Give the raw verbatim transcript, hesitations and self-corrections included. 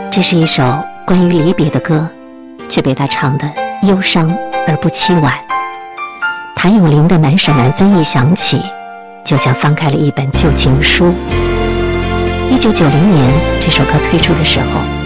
这是一首关于离别的歌，却被他唱得忧伤而不凄婉。谭咏麟的难舍难分一响起，就像翻开了一本旧情书。一九九零年这首歌推出的时候，